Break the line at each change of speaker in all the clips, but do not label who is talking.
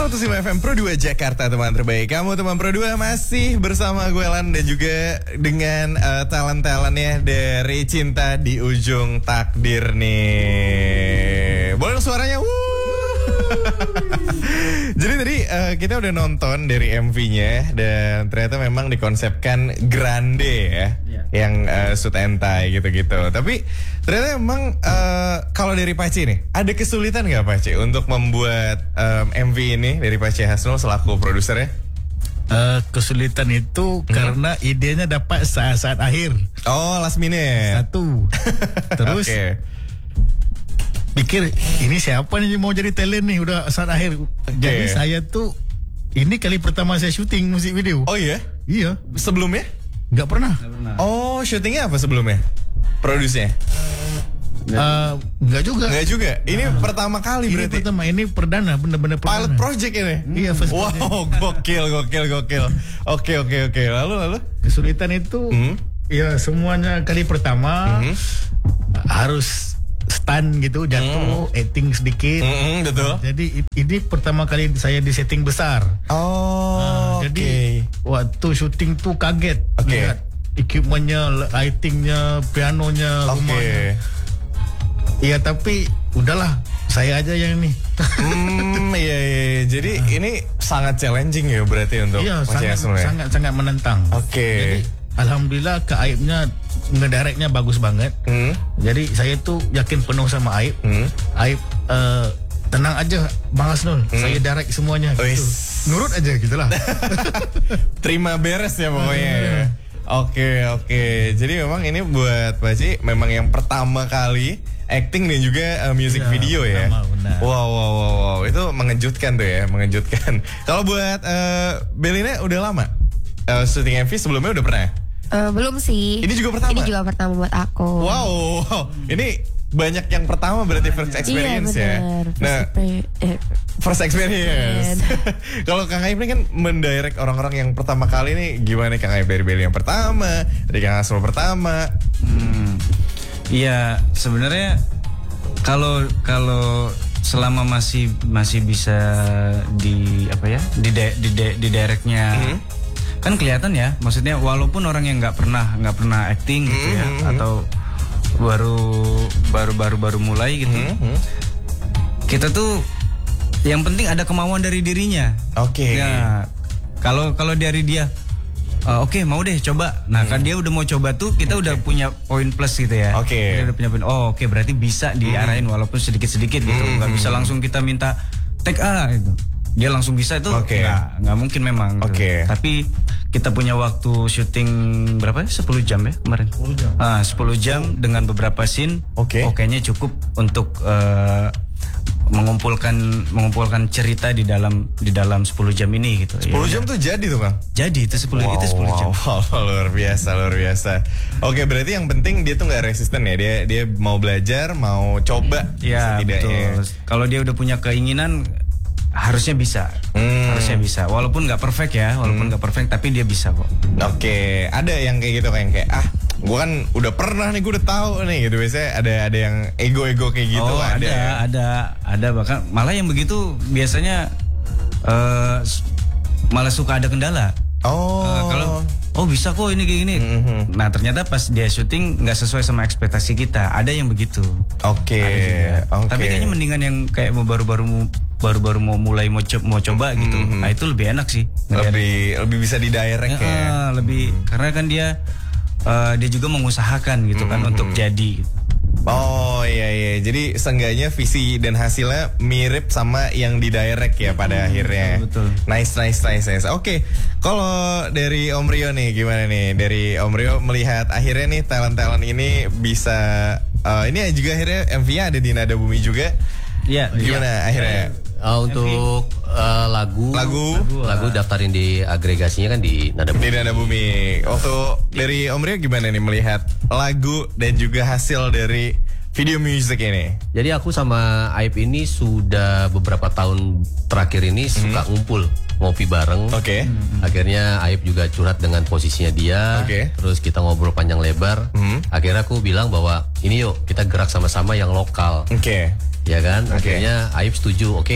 105 FM Pro 2 Jakarta, teman terbaik. Kamu teman Pro 2 masih bersama gue Lan dan juga dengan talent-talentnya dari Cinta di Ujung Takdir nih. Boleh suaranya? Jadi tadi kita udah nonton dari MV-nya dan ternyata memang dikonsepkan grande ya. Yang suit and tie gitu-gitu. Tapi ternyata memang kalau dari Paci nih, ada kesulitan nggak Paci untuk membuat MV ini dari Paci Hasnul selaku produsernya?
Kesulitan itu karena idenya dapat saat-saat akhir.
Oh, last minute.
Satu. Terus pikir ini siapa nih mau jadi talent nih udah saat akhir. Jadi saya tuh ini kali pertama saya syuting musik video.
Oh iya?
Iya.
Sebelumnya?
Nggak pernah.
Oh, syutingnya apa sebelumnya? Produsnya?
Nggak juga.
Nggak juga. Ini pertama kali
ini
berarti.
Pertama, ini benar-benar perdana.
Pilot project ini.
Iya, first
wow,
project.
gokil. Oke. Lalu?
Kesulitan itu ya semuanya kali pertama harus stand gitu, jatuh, acting sedikit.
Betul.
Jadi ini pertama kali saya di setting besar.
Oh,
jadi waktu syuting tuh kaget. Lihat equipmentnya, lightingnya, pianonya, rumahnya. Iya tapi udahlah, saya aja yang ini.
Iya. Jadi ini sangat challenging ya berarti untuk
sangat menentang. Jadi alhamdulillah ke Aibnya ngedirectnya bagus banget. Jadi saya tuh yakin penuh sama Aib. Aib tenang aja Bang Hasnul, saya direct semuanya gitu. Nurut aja gitulah.
Terima beres ya pokoknya. Oke. Jadi memang ini buat Paci memang yang pertama kali acting dan juga music video ya. Wow. Itu mengejutkan tuh ya, mengejutkan. Kalau buat Belina udah lama syuting MV sebelumnya udah pernah?
Belum sih.
Ini juga pertama?
Ini juga pertama buat aku.
Wow. Ini banyak yang pertama berarti first experience ya. First experience. Kalau Kang Aib ini kan mendirect orang-orang yang pertama kali nih, gimana Kang Aib dari Beli yang pertama, dari Kang Hasnul pertama?
Iya, sebenarnya kalau selama masih bisa di directnya kan kelihatan ya, maksudnya walaupun orang yang nggak pernah acting gitu ya, atau baru mulai gitu, kita tuh yang penting ada kemauan dari dirinya. Ya, kalau dari dia mau deh coba. Nah kan dia udah mau coba tuh, kita udah punya poin plus gitu ya. Dia udah punya poin. Berarti bisa diarahin walaupun sedikit-sedikit gitu. Nggak bisa langsung kita minta take A gitu. Dia langsung bisa itu nggak mungkin memang. Tapi kita punya waktu syuting berapa? 10 jam ya kemarin. 10 jam dengan beberapa scene. Kayaknya cukup untuk mengumpulkan cerita di dalam 10 jam ini gitu.
10 jam tuh jadi tuh Bang?
Jadi itu 10 jam.
Luar biasa. Oke, berarti yang penting dia tuh nggak resisten ya. Dia mau belajar, mau coba.
Iya, betul. Kalau dia udah punya keinginan, harusnya bisa. Walaupun nggak perfect ya, tapi dia bisa kok.
Ada yang kayak gitu, kayak gue kan udah pernah nih, gue udah tahu nih gitu. Biasanya ada yang ego kayak gitu.
Ada bahkan malah yang begitu biasanya malah suka ada kendala. Kalau bisa kok ini kayak gini. Nah ternyata pas dia syuting nggak sesuai sama ekspektasi kita. Ada yang begitu. Tapi kayaknya mendingan yang kayak baru mau mulai mau coba gitu. Nah itu lebih enak sih.
Lebih bisa didirect ya.
Lebih karena kan dia juga mengusahakan gitu kan untuk jadi.
Iya. Jadi seenggaknya visi dan hasilnya mirip sama yang di direct ya pada akhirnya.
Betul.
Nice. Kalau dari Om Rio nih gimana nih? Dari Om Rio melihat akhirnya nih talent ini bisa ini juga akhirnya MV-nya ada di Nada Bumi juga.
Iya.
Gimana akhirnya?
Untuk lagu daftarin di agregasinya kan di Nada Bumi.
Di Nada Bumi. Waktu dari Om Rio gimana nih melihat lagu dan juga hasil dari video music ini?
Jadi aku sama Aib ini sudah beberapa tahun terakhir ini suka ngumpul, ngopi bareng. Akhirnya Aib juga curhat dengan posisinya dia. Terus kita ngobrol panjang lebar. Akhirnya aku bilang bahwa ini yuk kita gerak sama-sama yang lokal. Ya kan? Akhirnya Aib setuju.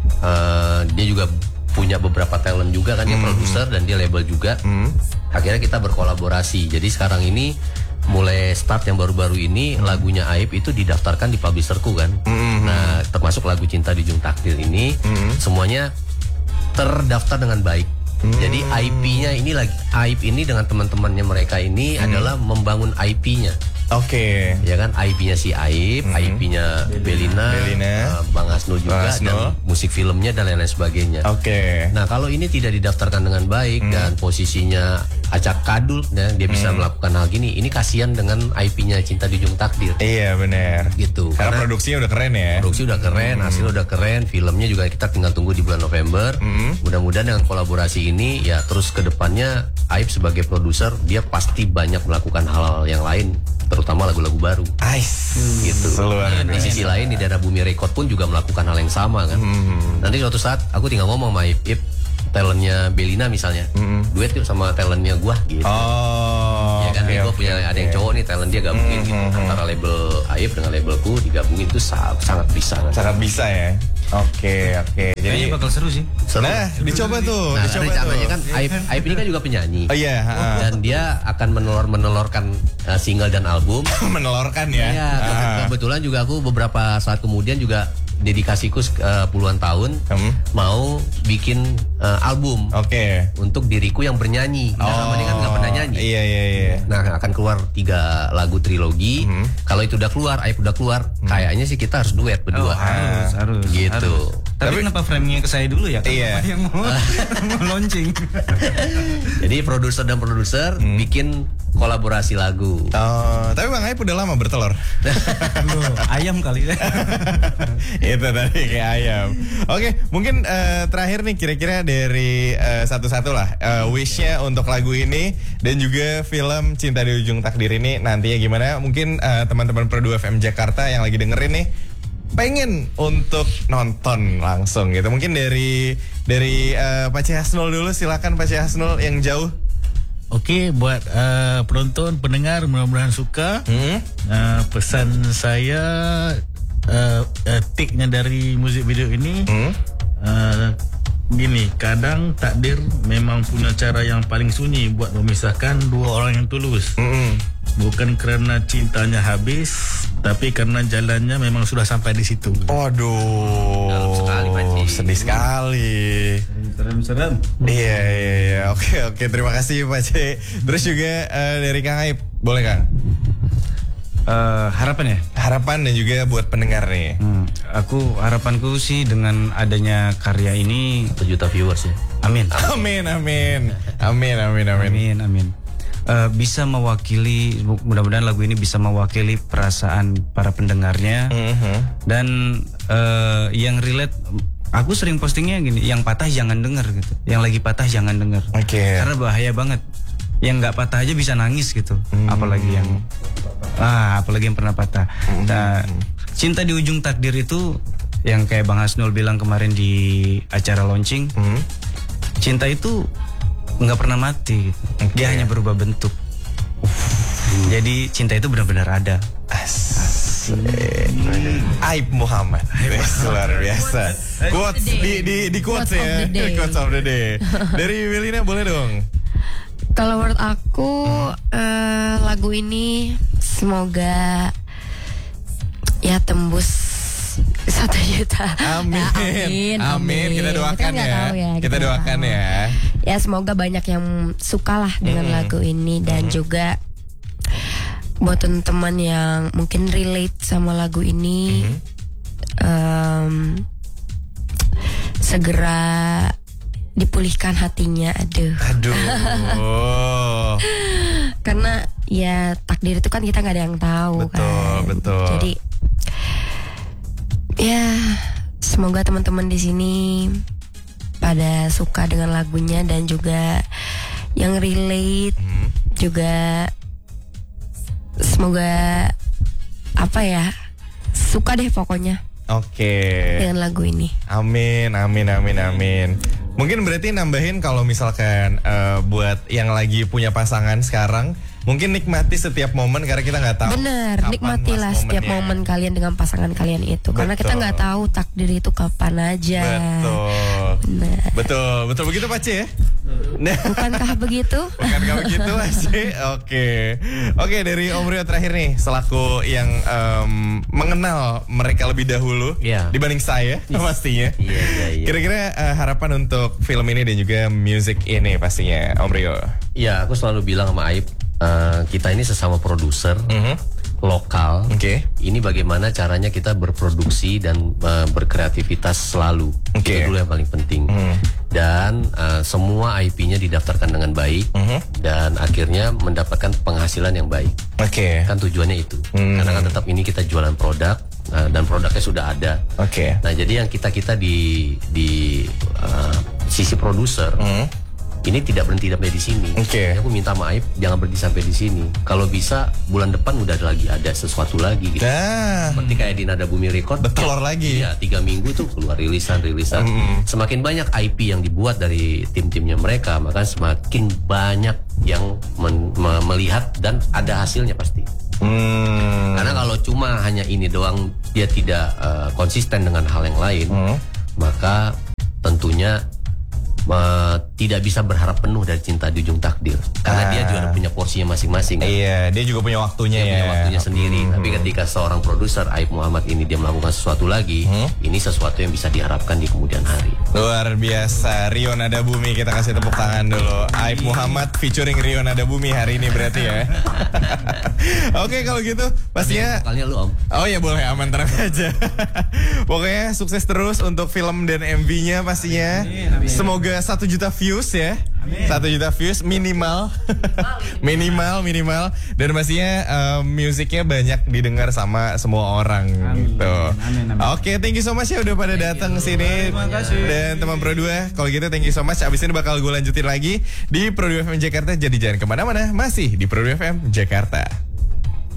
dia juga punya beberapa talent juga kan, dia produser dan dia label juga. Akhirnya kita berkolaborasi. Jadi sekarang ini mulai start yang baru-baru ini lagunya Aib itu didaftarkan di publisherku kan. Nah, termasuk lagu Cinta di Ujung Takdir ini semuanya terdaftar dengan baik. Jadi IP-nya ini Aib ini dengan teman-temannya mereka ini adalah membangun IP-nya.
Oke.
Ya kan, IP-nya si Aib, IP-nya Belina, Bang Hasnul juga, dan musik filmnya dan lain-lain sebagainya.
Oke.
Nah, kalau ini tidak didaftarkan dengan baik dan posisinya acak kadul, dia bisa melakukan hal gini. Ini kasihan dengan IP-nya Cinta di Ujung Takdir.
Iya benar.
Gitu.
Karena produksinya udah keren ya.
Produksi udah keren, hasil udah keren, filmnya juga kita tinggal tunggu di bulan November. Mudah-mudahan dengan kolaborasi ini ya terus ke depannya Aib sebagai produser dia pasti banyak melakukan hal-hal yang lain, terutama lagu-lagu baru. Gitu. Nah, di sisi lain di daerah Bumi Record pun juga melakukan hal yang sama kan. Nanti suatu saat aku tinggal ngomong sama Ip, talentnya Belina misalnya, duet yuk sama talentnya gua gitu. Ya kan, gua punya ada yang cowok nih, talent dia gabungin gitu. Antara label Aib dengan labelku digabungin itu sangat bisa.
Sangat bisa ya. Oke.
Jadi bakal seru sih.
Nah, dicoba tuh.
Nah, rencananya kan Aib ini kan juga penyanyi.
Oh iya.
Dan dia akan menelorkan single dan album.
Menelorkan ya.
Iya, kebetulan juga aku beberapa saat kemudian juga dedikasiku puluhan tahun mau bikin album. Untuk diriku yang bernyanyi. Nah, sama dia kan nggak pernah nyanyi.
Iya.
Nah, akan keluar 3 lagu trilogi. Kalau itu udah keluar, Aib udah keluar, kayaknya sih kita harus duet berdua.
Harus.
Gitu.
Tapi kenapa framingnya ke saya dulu ya?
Iya.
Yang mau launching.
Jadi produser dan produser bikin kolaborasi lagu.
Tapi Bang Aib udah lama bertelur.
Ayam kali ya.
Itu tadi kayak ayam. Oke, mungkin terakhir nih kira-kira dari satu-satu lah wish-nya untuk lagu ini dan juga film Cinta di Ujung Takdir ini nantinya gimana? Mungkin teman-teman Pro 2 FM Jakarta yang lagi dengerin nih pengen untuk nonton langsung gitu. Mungkin dari Pak C. Hasnul dulu, silakan Pak C. Hasnul yang jauh.
Oke, buat penonton, pendengar mudah-mudahan suka. Pesan saya take-nya dari musik video ini gini, kadang takdir memang punya cara yang paling sunyi buat memisahkan dua orang yang tulus. Bukan karena cintanya habis, tapi karena jalannya memang sudah sampai di situ.
Waduh,
dalam sekali Panji.
Sedih sekali.
Serem.
Iya. Oke, terima kasih Pak C. Terus juga dari Kang Aib, boleh Kang?
Harapan ya?
Harapan dan juga buat pendengar nih.
Harapanku sih dengan adanya karya ini
1 juta viewers ya.
Amin. Bisa mewakili, mudah-mudahan lagu ini bisa mewakili perasaan para pendengarnya. Dan yang relate, aku sering postingnya gini, yang patah jangan denger gitu, yang lagi patah jangan denger. Karena bahaya banget. Yang nggak patah aja bisa nangis gitu, apalagi yang pernah patah. Nah, Cinta di Ujung Takdir itu yang kayak Bang Hasnul bilang kemarin di acara launching, cinta itu nggak pernah mati gitu. Dia hanya berubah bentuk. Jadi cinta itu benar-benar ada.
Aib Muhammad. Luar biasa. Quotes di quotes ya. Quotes of the day. Dari Belina boleh dong.
Kalau menurut aku lagu ini semoga ya tembus 1 juta.
Amin. Kita doakan Kita doakan ya.
Ya semoga banyak yang suka lah dengan lagu ini dan juga buat teman-teman yang mungkin relate sama lagu ini segera dipulihkan hatinya. Aduh. Karena ya takdir itu kan kita nggak ada yang tahu.
Betul.
Jadi ya semoga teman-teman di sini pada suka dengan lagunya dan juga yang relate juga semoga suka deh pokoknya. Dengan lagu ini.
Amin. Mungkin berarti nambahin kalau misalkan buat yang lagi punya pasangan sekarang mungkin nikmati setiap momen karena kita nggak tahu.
Bener, nikmatilah setiap momen kalian dengan pasangan kalian itu. Betul. Karena kita nggak tahu takdir itu kapan aja.
Betul. Betul begitu Pak C ya?
Bukankah begitu?
Bukankah begitu Pak C? Oke, dari Om Rio terakhir nih, selaku yang mengenal mereka lebih dahulu dibanding saya pastinya. Kira-kira harapan untuk film ini dan juga music ini pastinya Om Rio.
Iya, aku selalu bilang sama Aib, kita ini sesama produser lokal. Ini bagaimana caranya kita berproduksi dan berkreativitas selalu. Itu dulu yang paling penting. Dan semua IP-nya didaftarkan dengan baik dan akhirnya mendapatkan penghasilan yang baik. Kan tujuannya itu. Karena kan tetap ini kita jualan produk dan produknya sudah ada. Nah, jadi yang kita di sisi produser ini tidak berhenti di sini. Aku minta maaf, jangan berhenti sampai di sini. Kalau bisa bulan depan udah ada sesuatu lagi. Gitu. Seperti kayak di Nada Bumi Record.
Telur lagi.
Iya, 3 minggu tuh keluar rilisan. Semakin banyak IP yang dibuat dari tim-timnya mereka, maka semakin banyak yang melihat dan ada hasilnya pasti. Karena kalau cuma hanya ini doang, dia tidak konsisten dengan hal yang lain, maka tentunya tidak bisa berharap penuh dari Cinta di Ujung Takdir. Karena dia juga punya porsinya masing-masing.
Iya, dia juga punya waktunya
punya waktunya sendiri. Tapi ketika seorang produser Aib Muhammad ini dia melakukan sesuatu lagi, ini sesuatu yang bisa diharapkan di kemudian hari.
Luar biasa. Rio Nada Bumi, kita kasih tepuk tangan dulu. Aib Muhammad featuring Rio Nada Bumi hari ini berarti ya. Oke, kalau gitu pastinya
vokalnya lu Om.
Oh ya boleh, aman, tenang aja. Pokoknya sukses terus untuk film dan MV-nya pastinya. Amin. Semoga 1 juta views ya. Amin. 1 juta views minimal. minimal. Dan pastinya musiknya banyak didengar sama semua orang. Amin. Gitu. Amin. Oke, thank you so much ya udah pada datang sini. Terima kasih. Dan teman Pro 2, kalau gitu thank you so much. Abis ini bakal gue lanjutin lagi di Pro 2 FM Jakarta. Jadi jangan kemana-mana, masih di Pro 2 FM Jakarta.